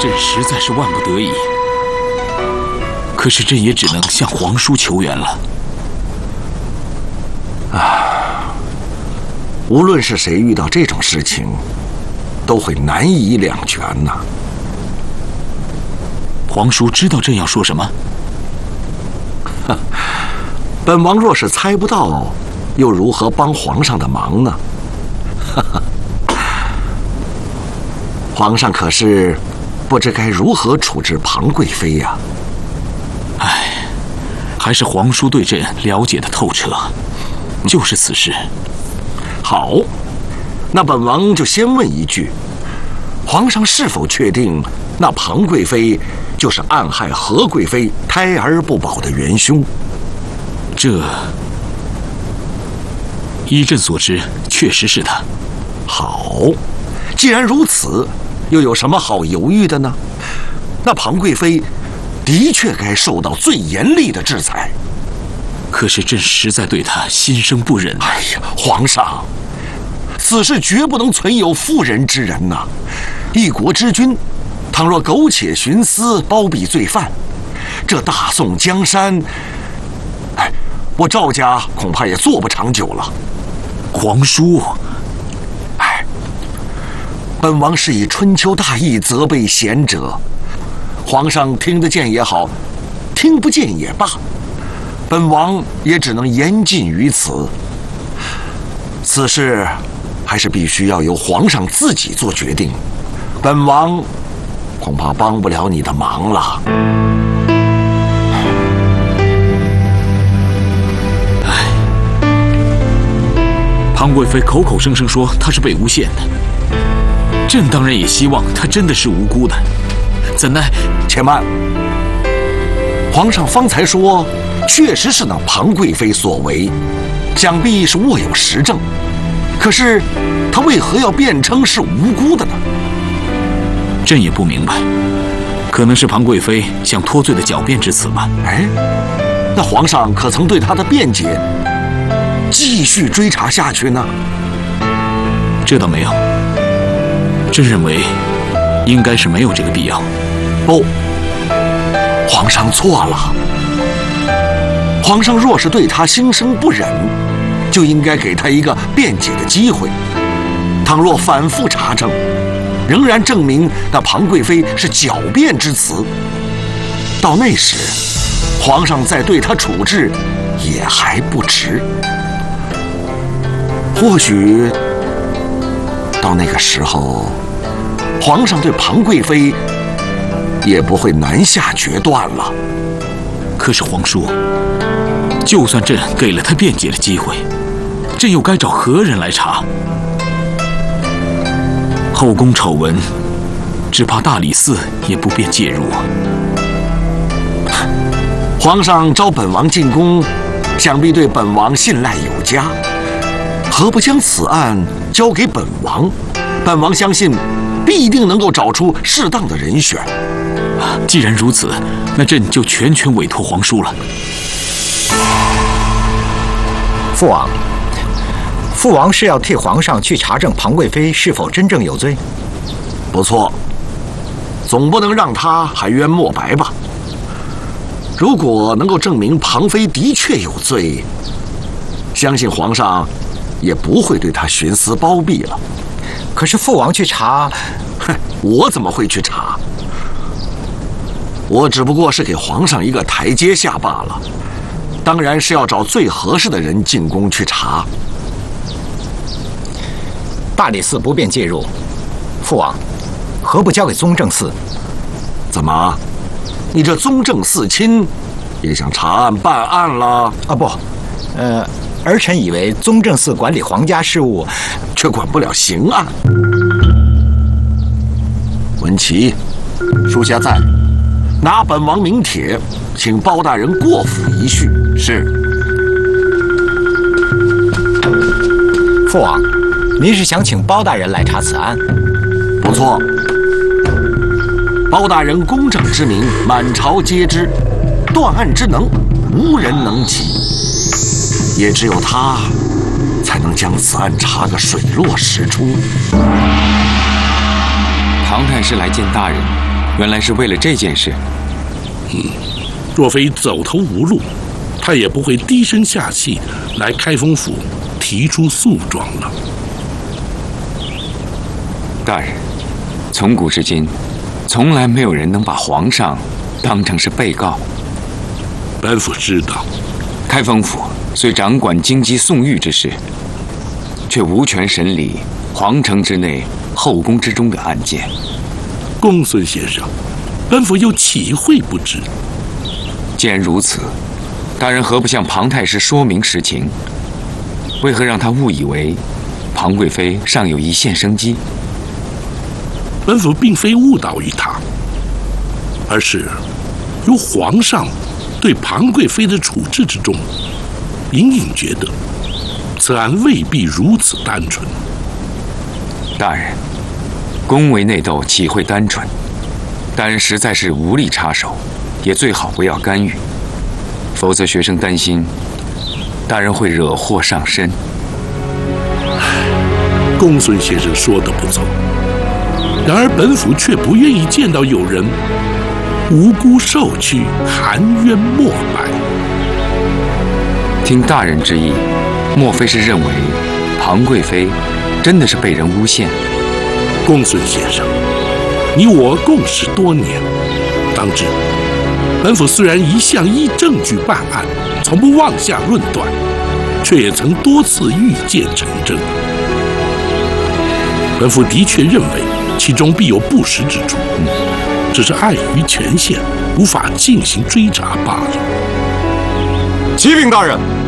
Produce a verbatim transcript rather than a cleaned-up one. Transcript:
朕实在是万不得已，可是朕也只能向皇叔求援了。 啊，无论是谁遇到这种事情，都会难以两全呐。 皇叔知道朕要说什么？ 本王若是猜不到，又如何帮皇上的忙呢？皇上可是不知该如何处置庞贵妃呀。 唉，还是皇叔对朕了解的透彻。就是此事。 好，那本王就先问一句：皇上是否确定那庞贵妃就是暗害何贵妃胎儿不保的元凶？ 这，依朕所知，确实是他。 好，既然如此，又有什么好犹豫的呢？那庞贵妃的确该受到最严厉的制裁。 可是朕实在对他心生不忍。 哎呀，皇上，此事绝不能存有妇人之仁呐！一国之君，倘若苟且徇私、包庇罪犯，这大宋江山，哎，我赵家恐怕也做不长久了。 皇叔， 哎，本王是以春秋大义责备贤者，皇上听得见也好，听不见也罢。本王也只能言尽于此。此事还是必须要由皇上自己做决定，本王恐怕帮不了你的忙了。 唉，庞贵妃口口声声说她是被诬陷的，朕当然也希望她真的是无辜的，怎奈…… 且慢，皇上方才说确实是那庞贵妃所为，想必是握有实证。可是她为何要辩称是无辜的呢？ 朕也不明白，可能是庞贵妃想脱罪的狡辩之词吧。 哎，那皇上可曾对她的辩解继续追查下去呢？ 这倒没有，朕认为应该是没有这个必要。 不，皇上错了。皇上若是对他心生不忍，就应该给他一个辩解的机会。倘若反复查证，仍然证明那庞贵妃是狡辩之词，到那时，皇上再对他处置也还不迟。或许到那个时候，皇上对庞贵妃也不会难下决断了。 可是皇叔，就算朕给了他辩解的机会，朕又该找何人来查？后宫丑闻，只怕大理寺也不便介入啊。 皇上召本王进宫，想必对本王信赖有加，何不将此案交给本王？本王相信，必定能够找出适当的人选。 既然如此，那朕就全权委托皇叔了。 父王，父王是要替皇上去查证庞贵妃是否真正有罪？ 不错，总不能让她含冤莫白吧？如果能够证明庞妃的确有罪，相信皇上也不会对她徇私包庇了。 可是父王去查， 哼，我怎么会去查？我只不过是给皇上一个台阶下罢了，当然是要找最合适的人进宫去查。 大理寺不便介入，父王，何不交给宗正寺？ 怎么，你这宗正四卿也想查案办案了？ 啊不，呃，儿臣以为宗正寺管理皇家事务， 却管不了刑案。文琪， 属下在。 拿本王名帖，请包大人过府一叙。 是。 父王，您是想请包大人来查此案？ 不错。包大人公正之名，满朝皆知，断案之能，无人能及。也只有他，才能将此案查个水落石出。 庞太师来见大人， 原来是为了这件事。 嗯，若非走投无路，他也不会低声下气来开封府提出诉状了。 大人，从古至今，从来没有人能把皇上当成是被告。 本府知道， 开封府虽掌管京畿宋豫之事，却无权审理皇城之内后宫之中的案件。 公孙先生，本府又岂会不知？ 既然如此，大人何不向庞太师说明实情？为何让他误以为庞贵妃尚有一线生机？ 本府并非误导于他，而是由皇上对庞贵妃的处置之中，隐隐觉得此案未必如此单纯。 大人，宫闱内斗岂会单纯？大人实在是无力插手，也最好不要干预，否则学生担心大人会惹祸上身。 公孙先生说得不错，然而本府却不愿意见到有人无辜受屈，含冤莫白。 听大人之意，莫非是认为庞贵妃真的是被人诬陷？ 公孙先生，你我共事多年，当知本府虽然一向依证据办案，从不妄下论断，却也曾多次预见成真。本府的确认为其中必有不实之处，只是碍于权限，无法进行追查罢了。 启禀大人。